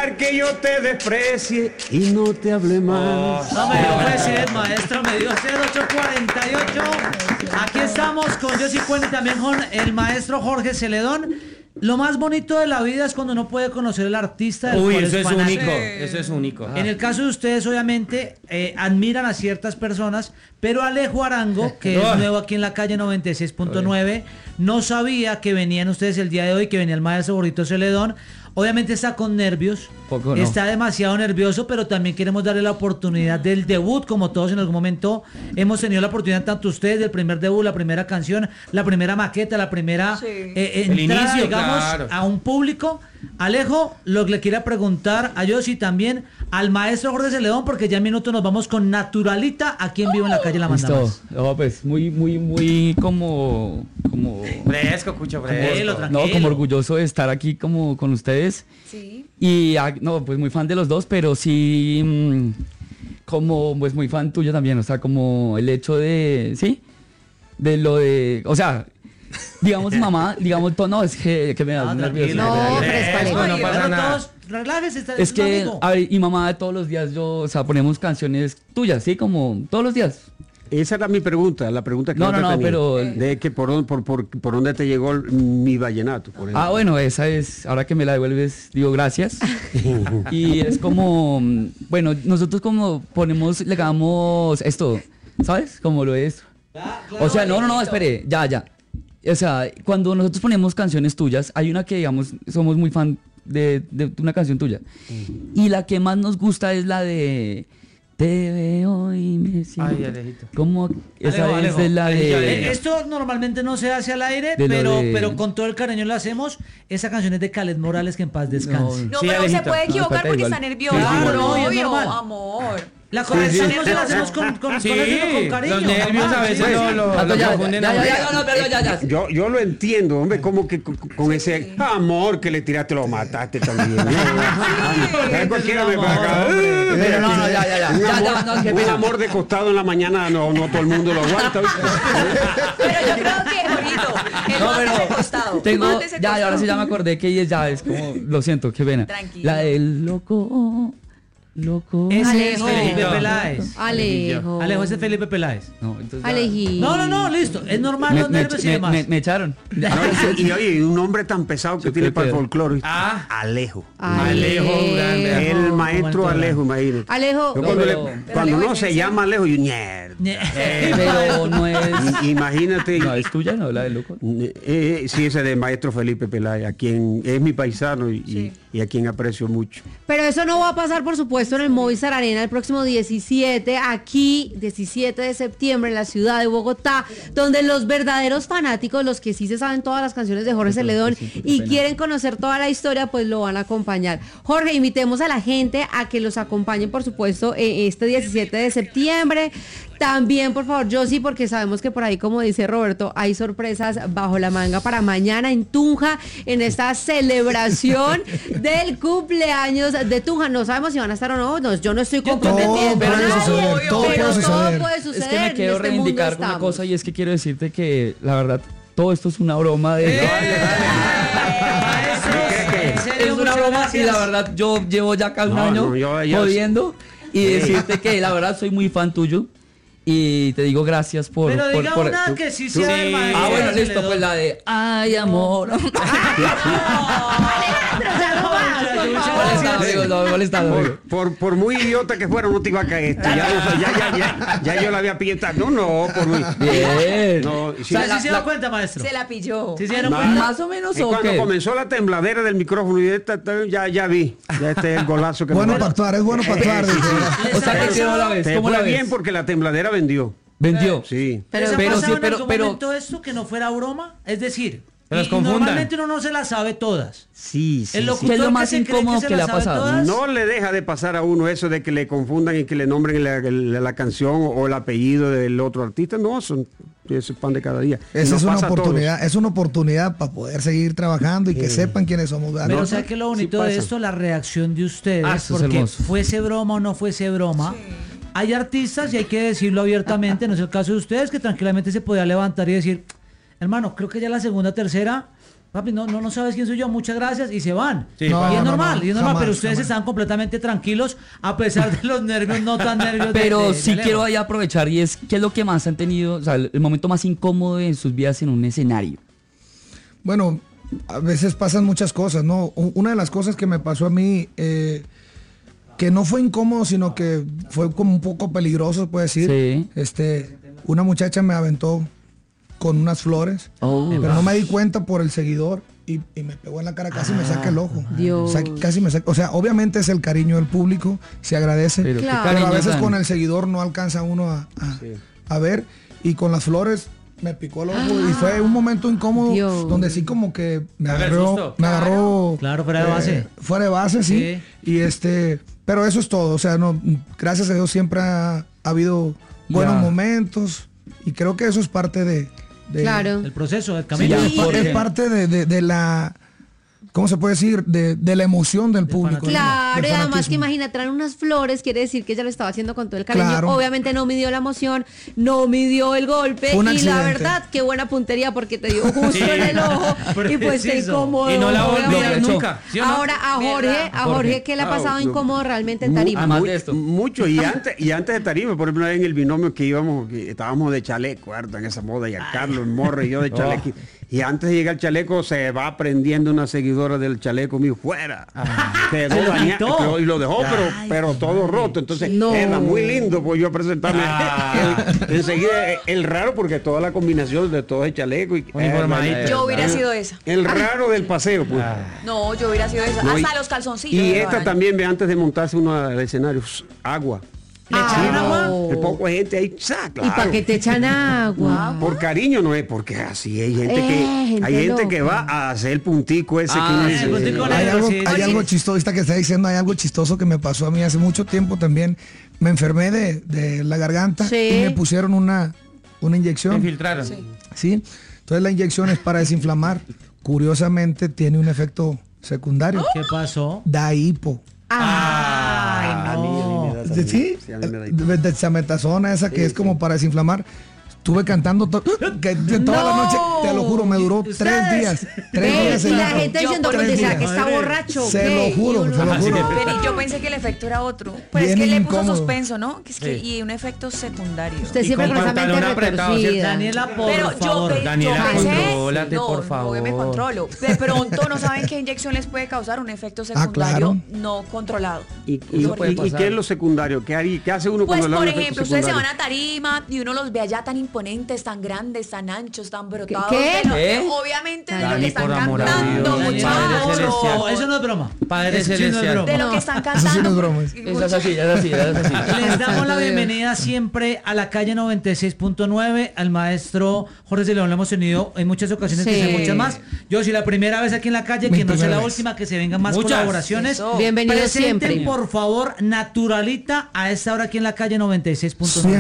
dejar que yo te desprecie y no te hable más. No me dio ser, maestro, me dio 0848. Aquí estamos con Josy Cuerno y también con el maestro Jorge Celedón. Lo más bonito de la vida es cuando uno puede conocer al artista del cual eso es fanático. único, eso es único. En el caso de ustedes, obviamente, admiran a ciertas personas, pero Alejo Arango, que es nuevo aquí en la calle 96.9, no sabía que venían ustedes el día de hoy, que venía el maestro Gordito Celedón. Obviamente está con nervios, está demasiado nervioso, pero también queremos darle la oportunidad del debut, como todos en algún momento hemos tenido la oportunidad, tanto ustedes, del primer debut, la primera canción, la primera maqueta, la primera entrada, inicio, digamos, claro, a un público. Alejo, lo que le quiera preguntar a Josy también, al maestro Jorge Celedón, porque ya en minutos nos vamos con Naturalita, aquí en vivo en la calle La Manda Más. No, pues muy como fresco, Cucho, fresco. No, como orgulloso de estar aquí como con ustedes. Sí. Y no, pues muy fan de los dos, pero sí como pues muy fan tuyo también, o sea, como el hecho de, ¿sí? De lo de, o sea, digamos mamá, digamos, no, es que me da nervioso. No, no pasa nada. Relájese, es que, a ver, y mamá, todos los días o sea, ponemos canciones tuyas, ¿sí? Como todos los días. Esa era mi pregunta, la pregunta que no, tenía, pero de que por dónde te llegó mi vallenato, por ejemplo. Bueno, esa es, ahora que me la devuelves, digo gracias. Y es como, bueno, nosotros como le damos esto, ¿sabes? Como lo es. O sea, no, espere, ya. O sea, cuando nosotros ponemos canciones tuyas, hay una que, digamos, somos muy fan de una canción tuya. Y la que más nos gusta es la de Te veo y me siento. Ay, Alejito. Como esa es de la de... Esto normalmente no se hace al aire, pero con todo el cariño lo hacemos. Esa canción es de Khaled Morales, que en paz descanse. No, Sí, pero Alejito. se puede equivocar porque igual. está nervioso. Claro, obvio, es normal. amor. La corrección no se la hacemos con cariño. Los nervios a veces lo confunden. Ya. Yo lo entiendo, hombre, como que con ese amor que le tiraste lo mataste también. Cualquiera me paga. Pero no, ya. Un amor de costado en la mañana, no todo el mundo lo aguanta. Pero yo creo que, Jorito, el más de costado. Ahora sí ya me acordé que es como, lo siento, qué pena. Tranquilo. La del loco. Ese es Alejo. Felipe Peláez. Alejo. Alejo, ese es Felipe Peláez. No, entonces Alejito. No, listo. Es normal los nervios y demás. me echaron. Y oye, un nombre tan pesado que tiene para el folclore. Alejo, grande. El maestro Alejo, imagínate. Alejo. Cuando uno se llama Alejo, yo Pero no es... Imagínate. No, es tuya, no, la del loco. Sí, ese de maestro Felipe Peláez, a quien es mi paisano y a quien aprecio mucho. Pero eso no va a pasar, por supuesto, en el Movistar Arena el próximo 17, aquí, 17 de septiembre, en la ciudad de Bogotá, donde los verdaderos fanáticos, los que sí se saben todas las canciones de Jorge Celedón y quieren conocer toda la historia, pues lo van a acompañar. Jorge, invitemos a la gente a que los acompañen, por supuesto, este 17 de septiembre. También, por favor, Josy, porque sabemos que por ahí, como dice Roberto, hay sorpresas bajo la manga para mañana en Tunja, en esta celebración del cumpleaños de Tunja. No sabemos si van a estar o no, yo no estoy comprometiendo Todo puede a nadie, suceder, todo pero puede suceder. todo puede suceder. Es que me quiero en este reivindicar mundo una estamos. cosa, y es que quiero decirte que, la verdad, todo esto es una broma de... Es una broma y la verdad yo llevo ya casi un año jodiendo y decirte que la verdad soy muy fan tuyo y te digo gracias por... Pero diga una que sí sea del maestro. Bueno, listo, pues la de Ay, amor. Por muy idiota que fuera, no te iba a caer esto. Ya yo la había pillado. No, por muy bien. No, ¿Sí se dio cuenta, maestro? Se la pilló. ¿Sí se dieron cuenta? Más o menos, ¿o cuando qué? comenzó la tembladera del micrófono y ya vi. Ya este es el golazo que Bueno me para actuar, es bueno para actuar. O sea, que ¿cómo la ves? Te ¿Cómo la fue ves? bien porque la tembladera vendió. Vendió. Sí. Pero en algún momento esto que no fuera broma, es decir, Pero los confundan. normalmente uno no se las sabe todas. Sí. El locutor ¿Qué es lo más que se cree incómodo se que le las ha sabe pasado? todas, No le deja de pasar a uno eso de que le confundan y que le nombren la canción o el apellido del otro artista. No, eso es pan de cada día. Esa Nos es una pasa a todos. oportunidad, es una oportunidad para poder seguir trabajando y que sepan quiénes somos. Pero o sea que lo bonito de esto, la reacción de ustedes, Eso es porque hermoso. fuese broma o no fuese broma, hay artistas, y hay que decirlo abiertamente, no es el caso de ustedes, que tranquilamente se podía levantar y decir, hermano, creo que ya la segunda, tercera, papi, no sabes quién soy yo, muchas gracias, y se van. Sí, y no, es no, normal, no, y es normal, jamás, pero ustedes jamás. están completamente tranquilos a pesar de los nervios, no tan nervios. Pero de sí Alejo. quiero ahí aprovechar y es, ¿qué es lo que más han tenido, o sea, el momento más incómodo en sus vidas en un escenario? Bueno, a veces pasan muchas cosas, ¿no? Una de las cosas que me pasó a mí, que no fue incómodo, sino que fue como un poco peligroso, puedo decir. Sí. Una muchacha me aventó con unas flores, Oh. pero no me di cuenta por el seguidor y me pegó en la cara, casi me saca el ojo. Dios. Casi me saca, o sea, obviamente es el cariño del público, se agradece, Pero Claro. qué pero a cariño veces tan- con el seguidor no alcanza uno a ver, y con las flores me picó el ojo y fue un momento incómodo Dios. donde sí como que me Haga el agarró, susto. Claro, fuera de base. fuera de base, sí. Y pero eso es todo, o sea, no, gracias a Dios siempre ha habido buenos Ya. momentos y creo que eso es parte de Claro. El proceso, del sí, camino. es parte de la, ¿cómo se puede decir? De la emoción del público. ¿no? Claro, Del y además que fanatismo. imagina, traer unas flores, quiere decir que ella lo estaba haciendo con todo el cariño. Claro. Obviamente no midió la emoción, no midió el golpe. Fue un Y la accidente. verdad, qué buena puntería porque te dio justo Sí. en el ojo y pues te Preciso. incomodó. Y no la volví a ver obviamente. nunca. ¿Sí o no? Ahora a Jorge, ¿qué le ha pasado incómodo realmente en tarima? Además de esto. Mucho, y antes de tarima, por ejemplo, en el binomio que estábamos de chaleco, ¿verdad? En esa moda, y a Carlos Morro y yo de chaleco. Y antes de llegar al chaleco, se va prendiendo una seguidora del chaleco mío fuera. Quedó Se lo dañado, quitó. y lo dejó, pero todo roto. Entonces, No. era muy lindo, pues yo presentarme. Enseguida, el raro, porque toda la combinación de todo el chaleco. Y, Uniformadito. Yo hubiera sido esa. El raro del paseo, pues. No, yo hubiera sido esa. No, y- Hasta los calzoncillos. Y me lo esta dañan. también, ve, antes de montarse uno al escenario, agua. ¿Le echaron agua? El poco de gente ahí, ¿Y para qué te echan agua? Por cariño no es, porque así hay gente gente hay gente loca. que va a hacer el puntico ese que Ah, uno el dice, puntico "Sí". negro. Hay algo chistoso, ahorita que está diciendo, hay algo chistoso que me pasó a mí hace mucho tiempo también. Me enfermé de la garganta Sí. y me pusieron una Me inyección. infiltraron. ¿Sí? Entonces la inyección es para desinflamar. Curiosamente tiene un efecto secundario. ¿Qué pasó? Da hipo. Ay, A mí me da esa ¿Sí? a mí me da hipo. Dexametasona, esa que es como para desinflamar. Estuve cantando toda la noche, te lo juro, me duró 3 días. 3 Ve, días y la seguidos. gente Yo diciendo, por pues, tres ¿será que días. está borracho? Se ¿Qué? lo juro, Y uno, se lo juro. Vení, yo pensé que el efecto era otro. Pero es Bien que le puso incómodo. suspenso, ¿no? Que es que, y un efecto secundario. Usted Y siempre con con esa mente pantalón apretado, ¿cierto? retorcida. Daniela, por Pero favor. Daniela, yo pensé, contrólate, no, por favor. No, me controlo. De pronto no saben qué inyección les puede causar un efecto secundario claro. no controlado. ¿Y puede pasar. qué es lo secundario? ¿Qué hace uno Pues, cuando le da por un efecto ejemplo, ustedes se van secundario? a tarima y uno los ve allá tan imponentes, tan grandes, tan anchos, tan brotados. ¿Qué? de lo- ¿Qué? Obviamente de lo Dani, que están por amor a cantando, Dios. Daniela, Padre muchachos. celestial. no, eso no es broma. Padre Eso sí no es celestial. broma. De lo que están cantando. Eso sí no es broma. Es así, es así, es así. Les damos la bienvenida siempre a la calle 96.9, al maestro Jorge de León. Lo hemos tenido en muchas ocasiones, Sí. quizás muchas más. Yo, si la primera vez aquí en la calle, Mi que no sea primera la vez. última, que se vengan más Muchas. colaboraciones. Eso. Bienvenido Presenten, siempre. por favor, Naturalita a esta hora aquí en la calle 96.9.